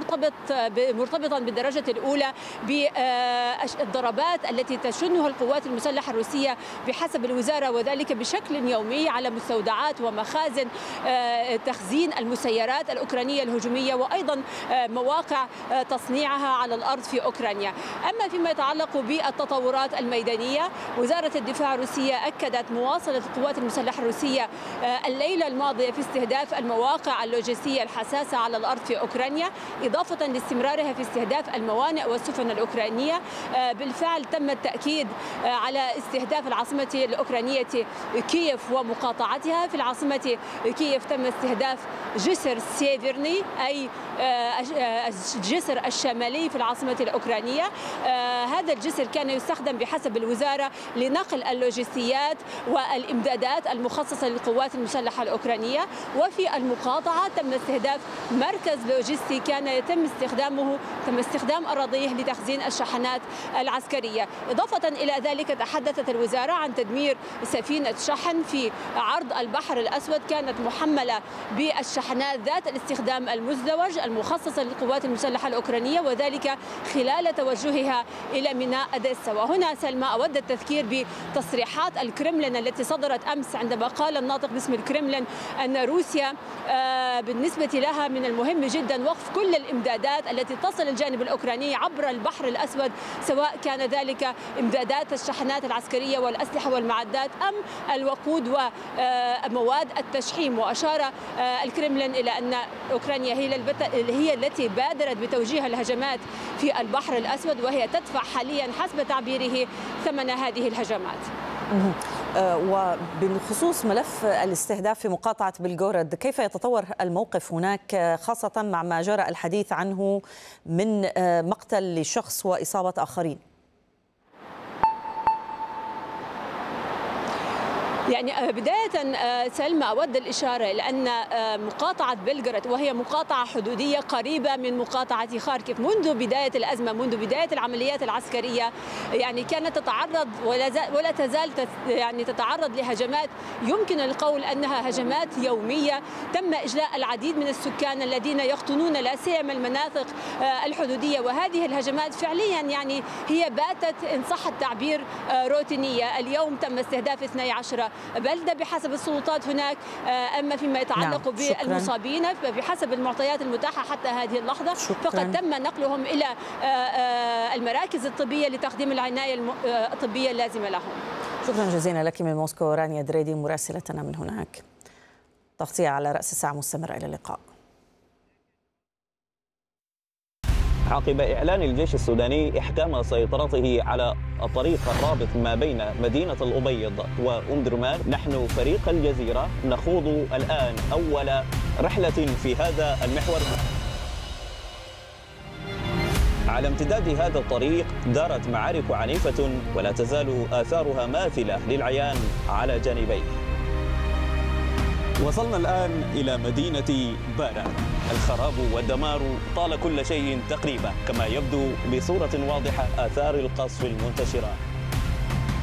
مرتبطا بالدرجة الأولى بالضربات التي تشنها القوات المسلحة الروسية بحسب الوزارة، وذلك بشكل يومي على مستودعات ومخازن تخزين المسيرات الأوكرانية الهجومية، وأيضا مواقع تصنيعها على الأرض في أوكرانيا. أما فيما يتعلق بالتطورات الميدانية، وزارة الدفاع الروسية أكدت مواصلة القوات المسلحة الروسية الليلة الماضية في استهداف المواقع اللوجستية الحساسة على الأرض في أوكرانيا، إضافة لاستمرارها في استهداف الموانئ والسفن الأوكرانية. بالفعل تم التأكيد على استهداف العاصمة الأوكرانية كييف ومقاطعتها. في العاصمة كييف تم استهداف جسر سيفيرني، أي الجسر الشمالي في العاصمة الأوكرانية. هذا الجسر كان يستخدم بحسب الوزارة لنقل اللوجستيات والإمدادات المخصصة للقوات المسلحة الأوكرانية. وفي المقاطعة تم استهداف مركز لوجستي كان يتم استخدام أراضيه لتخزين الشحنات العسكرية. إضافة إلى ذلك تحدثت الوزارة عن تدمير سفينة شحن في عرض البحر الأسود كانت محملة بالشحنات ذات الاستخدام المزدوج المخصصة للقوات المسلحة الأوكرانية، وذلك خلال توجهها إلى ميناء أديسا. وهنا سلمى أود التذكير بتصريحات الكرملين التي صدرت أمس، عندما قال الناطق باسم الكرملين أن روسيا بالنسبة لها من المهم جدا وقف كل الإمدادات التي تصل الجانب الأوكراني عبر البحر الأسود، سواء كان ذلك إمدادات الشحنات العسكرية والأسلحة والمعدات أم الوقود ومواد التشحيم. وأشار الكرملين إلى أن أوكرانيا هي التي بادرت بتوجيه الهجمات في البحر الأسود، وهي تدفع حاليا حسب تعبيره ثمن هذه الهجمات. وبخصوص ملف الاستهداف في مقاطعة بلغورود، كيف يتطور الموقف هناك، خاصة مع ما جرى الحديث عنه من مقتل لشخص وإصابة آخرين؟ يعني بداية سلمى أود الإشارة إلى أن مقاطعة بلغورود وهي مقاطعة حدودية قريبة من مقاطعة خاركيف منذ بداية الأزمة، منذ بداية العمليات العسكرية، يعني كانت تتعرض ولا تزال يعني تتعرض لهجمات يمكن القول أنها هجمات يومية. تم إجلاء العديد من السكان الذين يقطنون لا سيما المناطق الحدودية، وهذه الهجمات فعليا يعني هي باتت إن صح التعبير روتينية. اليوم تم استهداف 12 بلدة بحسب السلطات هناك. أما فيما يتعلق بالمصابين بحسب المعطيات المتاحة حتى هذه اللحظة فقد تم نقلهم إلى المراكز الطبية لتقديم العناية الطبية اللازمة لهم. شكرا جزيلا لك من موسكو رانيا دريدي مراسلتنا من هناك. تغطية على رأس الساعة مستمرة، إلى اللقاء. عقب إعلان الجيش السوداني إحكام سيطرته على الطريق الرابط ما بين مدينة الأبيض وأم درمان، نحن فريق الجزيرة نخوض الآن أول رحلة في هذا المحور. على امتداد هذا الطريق دارت معارك عنيفة ولا تزال آثارها ماثلة للعيان على جانبيه. وصلنا الآن إلى مدينة بارا. الخراب والدمار طال كل شيء تقريبا، كما يبدو بصورة واضحة آثار القصف المنتشرة